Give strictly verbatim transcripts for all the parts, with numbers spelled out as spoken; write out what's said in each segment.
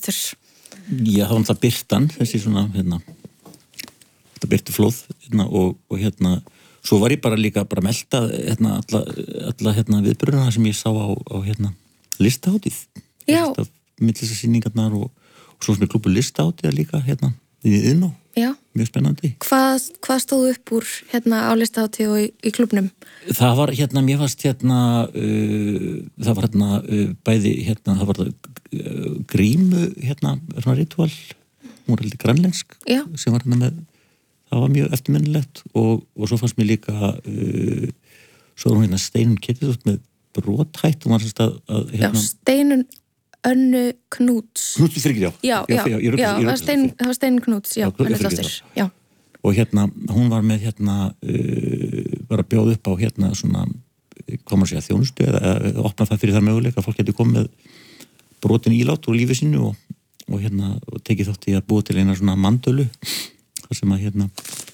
lestur? Já, það var það birtan, þessi svona, hérna, þetta birtuflóð, hérna, og, og hérna, svo var ég bara líka bara að melta, hérna, alla, alla, hérna, viðburðina sem ég sá á, á hérna, listahátíð. Já. Myndlistasýningarnar og, og svo sem ég klúpu listahátíða líka, hérna, í Iðnó. Já. Mjög spennandi. Hvað, hvað stóð upp úr, hérna, á listahátíð og í, í klúbnum? Það var, hérna, mér fannst, hérna, uh, það var, hérna, uh, bæði, hérna, það var það uh, grímu, hérna, svona ritual, hún var heldur grænlensk, Já. sem var hérna með, það var mjög eftirminnilegt og, og svo fannst mér líka, uh, svo var hún hérna Steinun Ketilsdóttir með brothætt, hún var semst að, að hérna, Já, Steinun Önnu Knúts. Knúts fyrir ekki, Já, já, já, já, það var Stein, það var Steinun Knúts, já, Já, Önnu dóttir, já. og hérna, hún var með hérna, uh, bara að bjóða upp á hérna svona, hvað maður segja, þjónustu eða, eða opna það fyrir það möguleika að fólk getur komið með brotin ílát úr lífi sínu og, og hérna, og tekið þátt í að búa til eina svona mandölu, það sem að hérna,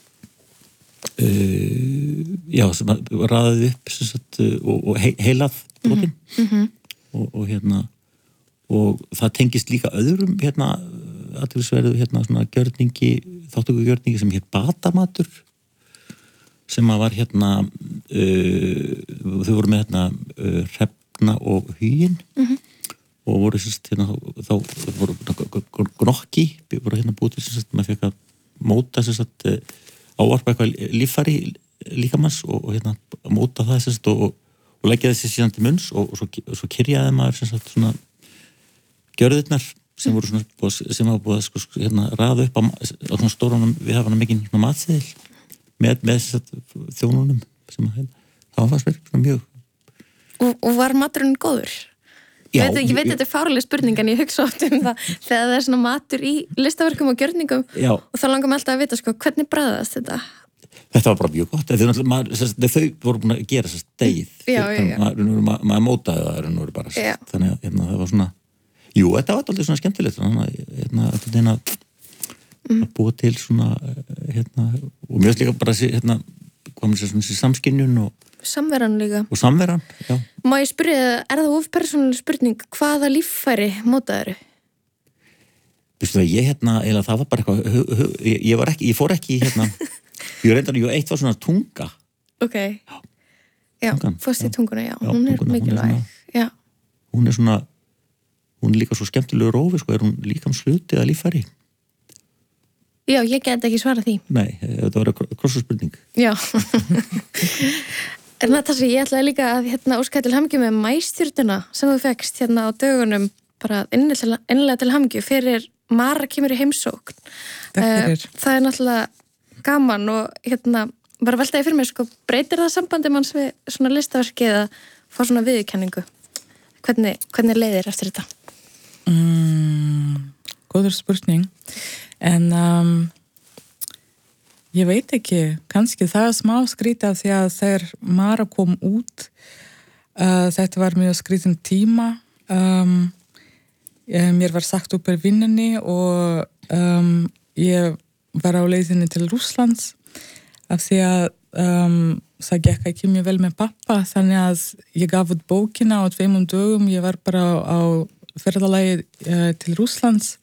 uh, já, sem að raðið upp sem sagt, og, og he, heilað brotin Mm-hmm. og, og hérna, og það tengist líka öðrum hérna athyglisverðu hérna svona gjörningi, þáttökugjörningi sem hér batamatur sem að var hérna uh, þau voru með hérna uh, Hrefna og Huginn Mm-hmm. og voru sérst hérna þá voru gnokki, voru hérna búið til sérst, maður fekk að móta sérst ávarpa eitthvað líffæri líkamanns og, og hérna móta það sérst og, og leggja þessi síðan til munns og, og svo, svo kyrjaði maður sérst svona gjörðirnar sem voru svona, sem hafa búið að sko, hérna, raða upp á, á svona stóranum, við hafa hana mikinn svona matseðil með, með þjónunum sem að, það var fannst mér svona mjög. Og, og var maturinn góður? Já. Ég veit, ég veit þetta er fárlega spurning en ég hugsa oft um það þegar það er svona matur í listaverkum og gjörningum Já. Og þá langar maður alltaf að vita sko, hvernig bragðast þetta? Þetta var bara mjög gott, þegar maður, þau voru búin að gera þess að degið, Já, já, já. maður, maður, maður mótaði það, það bara, Já. þannig að hérna, það var svona, jú, þetta var alltaf svona skemmtilegt, hérna, hérna, að búa til svona, hérna, og mjög líka bara þessi, hérna, hvað maður sé svona þessi samskynjun og Samveran líka. Og samveran, já. Má ég spyrja, er það of persónuleg spurning, hvaða líffæri mótaður? Vistu það, ég hérna, eða það var bara eitthvað, hu, hu, ég, ég var ekki, ég fór ekki, hérna, ég reyndar, jú, eitt var svona tunga. Ok. Já. Já, Tungan, fórst í já. tunguna, já. Já, Hún er tunguna, hún er mikilvæg. svona- Já. Hún er svona, hún er líka svo skemmtilegur rófi, sko, er hún líkamshluti eða líffæri? Já, ég get ekki svarað því. Nei, þetta var krossaspurning. Já. En það sem ég ætlaði líka að hérna óska til hamingju með maístjörnuna sem þú fekkst hérna á dögunum bara innlega, innlega til hamingju fyrir Mara kemur í heimsókn. Takk fyrir. Uh, það er náttúrulega gaman og hérna bara veltaði fyrir mig sko, breytir það sambandi manns við svona listaverki eða fá svona viðurkenningu? Hvernig, hvernig leiðir eftir þetta? Mm, góður spurning. En um, ég veit ekki, kannski það er smá skrítið því að þegar Mara kom út, uh, þetta var mjög skrítin tíma. Um, ég, mér var sagt upp í vinnunni og um, ég var á leiðinni til Rússlands af því að um, það gekk ekki mjög vel með pappa, þannig að ég gaf út bókina á tveimum dögum, ég var bara á, á ferðalagi uh, til Rússlands.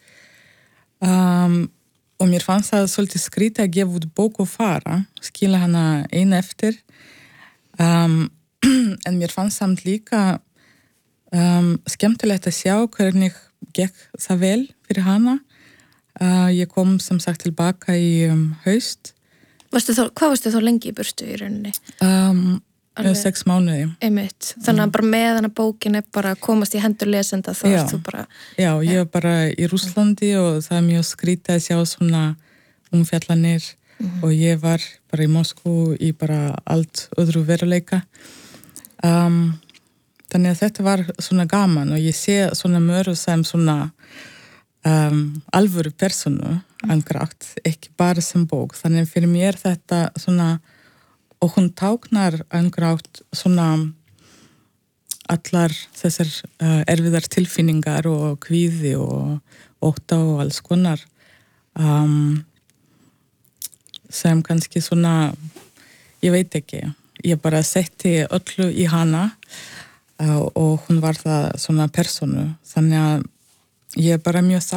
Um, og mér fannst það svolítið skrítið að gefa út bók og fara, skila hana eina eftir. Um, en mér fannst samt líka um, skemmtilegt að sjá hvernig gekk það vel fyrir hana. Uh, ég kom sem sagt tilbaka í um, haust. Varstu þá, hvað varstu þá lengi í burtu í rauninni? Um, Alveg. sex mánuði. Einmitt. Þannig að bara með hana bókin er bara að komast í hendur lesenda þá Já. ert þú bara... Já, ég var bara í Rússlandi og það er mjög skrítið að sjá svona umfjallanir mm-hmm. og ég var bara í Moskvu í bara allt öðru veruleika. Um, þannig að þetta var svona gaman og ég sé svona mörg sem svona um, alvöru personu angrátt, ekki bara sem bók. Þannig að fyrir mér þetta svona og hún táknar angrátt svona allar þessar uh, erfiðar tilfinningar og kvíði og ótta og alls konar um, sem kannski svona, ég veit ekki, ég bara setti öllu í hana uh, og hún var það svona personu, þannig að ég er bara mjög